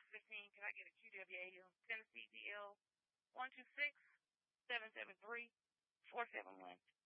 15. Can I get a QWA Tennessee DL 126-773-471?